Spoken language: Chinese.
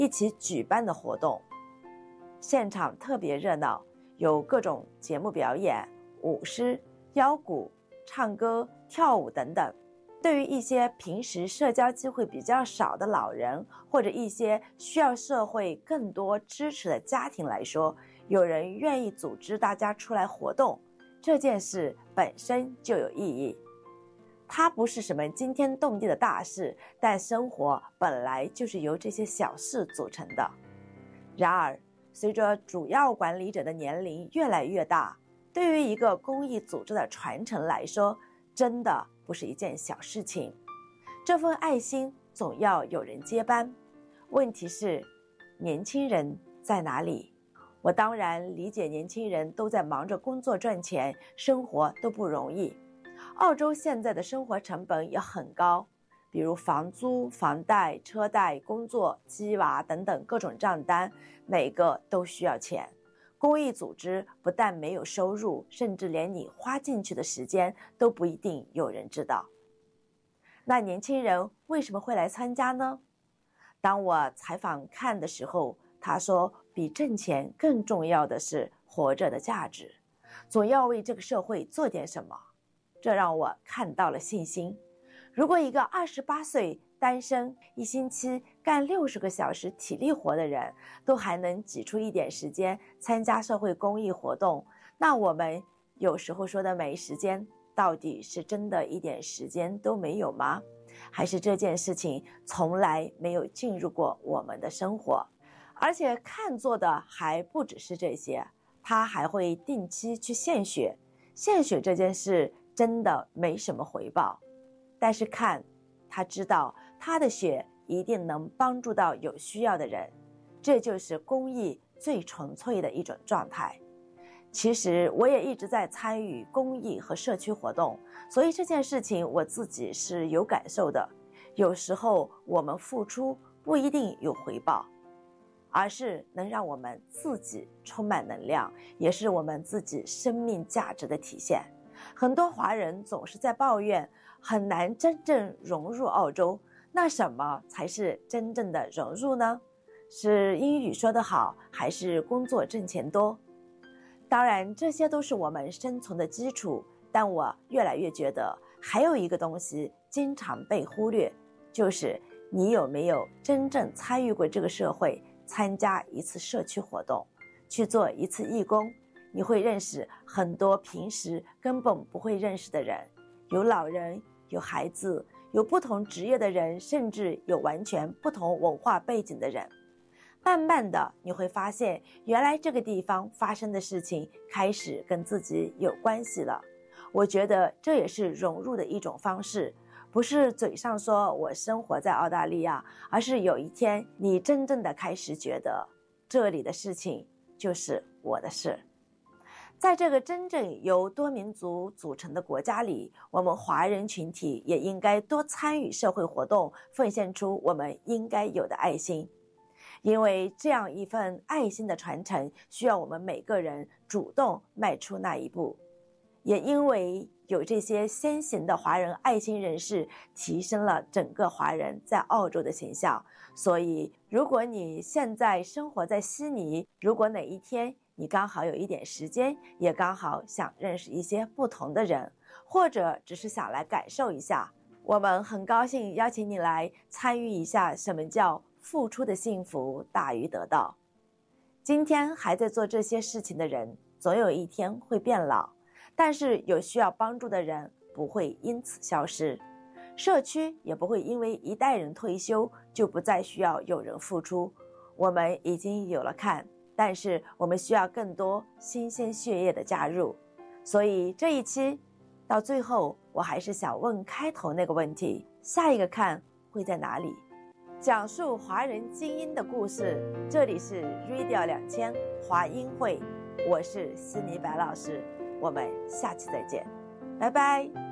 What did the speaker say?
一起举办的活动。现场特别热闹，有各种节目表演、舞狮、腰鼓、唱歌、跳舞等等。对于一些平时社交机会比较少的老人，或者一些需要社会更多支持的家庭来说，有人愿意组织大家出来活动，这件事本身就有意义。它不是什么惊天动地的大事，但生活本来就是由这些小事组成的。然而，随着主要管理者的年龄越来越大，对于一个公益组织的传承来说，真的不是一件小事情。这份爱心总要有人接班，问题是年轻人在哪里？我当然理解年轻人都在忙着工作赚钱，生活都不容易。澳洲现在的生活成本也很高，比如房租、房贷、车贷、工作、鸡娃等等各种账单，每个都需要钱。公益组织不但没有收入，甚至连你花进去的时间都不一定有人知道。那年轻人为什么会来参加呢？当我采访看的时候，他说比挣钱更重要的是活着的价值，总要为这个社会做点什么。这让我看到了信心。如果一个28岁单身，一星期干60个小时体力活的人都还能挤出一点时间参加社会公益活动，那我们有时候说的没时间，到底是真的一点时间都没有吗？还是这件事情从来没有进入过我们的生活？而且看做的还不只是这些，他还会定期去献血。献血这件事真的没什么回报，但是他知道他的血一定能帮助到有需要的人，这就是公益最纯粹的一种状态。其实我也一直在参与公益和社区活动，所以这件事情我自己是有感受的。有时候我们付出不一定有回报，而是能让我们自己充满能量，也是我们自己生命价值的体现。很多华人总是在抱怨很难真正融入澳洲，那什么才是真正的融入呢？是英语说得好，还是工作挣钱多？当然，这些都是我们生存的基础，但我越来越觉得还有一个东西经常被忽略，就是你有没有真正参与过这个社会，参加一次社区活动，去做一次义工。你会认识很多平时根本不会认识的人，有老人，有孩子，有不同职业的人，甚至有完全不同文化背景的人。慢慢的你会发现，原来这个地方发生的事情开始跟自己有关系了。我觉得这也是融入的一种方式，不是嘴上说我生活在澳大利亚，而是有一天你真正的开始觉得这里的事情就是我的事。在这个真正由多民族组成的国家里，我们华人群体也应该多参与社会活动，奉献出我们应该有的爱心。因为这样一份爱心的传承，需要我们每个人主动迈出那一步。也因为有这些先行的华人爱心人士，提升了整个华人在澳洲的形象。所以如果你现在生活在悉尼，如果哪一天你刚好有一点时间，也刚好想认识一些不同的人，或者只是想来感受一下，我们很高兴邀请你来参与一下什么叫付出的幸福大于得到。今天还在做这些事情的人，总有一天会变老，但是有需要帮助的人不会因此消失，社区也不会因为一代人退休就不再需要有人付出。我们已经有了但是我们需要更多新鲜血液的加入。所以这一期到最后，我还是想问开头那个问题，下一个会在哪里？讲述华人精英的故事，这里是 Radio 2000华英会，我是悉尼白老师，我们下期再见，拜拜。